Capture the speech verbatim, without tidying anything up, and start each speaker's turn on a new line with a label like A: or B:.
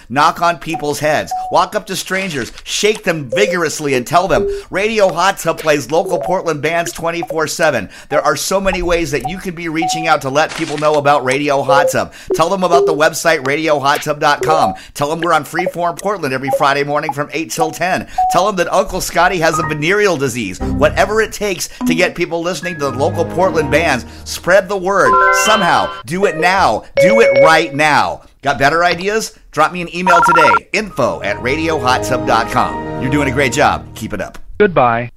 A: Knock on people's heads. Walk up to strangers. Shake them vigorously and tell them Radio Hot Tub plays local Portland bands twenty-four seven. There are so many ways that you can be reaching out to let people know about Radio Hot Tub. Tell them about the website radio hot tub dot com. Tell them we're on Freeform Portland every Friday morning from eight till ten. Tell them that Uncle Scotty has a venereal disease. Whatever it takes to get people listening to the local Portland bands, spread the word. Somehow, do it now. Do it right now. Got better ideas? Drop me an email today. Info at radio hot tub dot com. You're doing a great job. Keep it up.
B: Goodbye.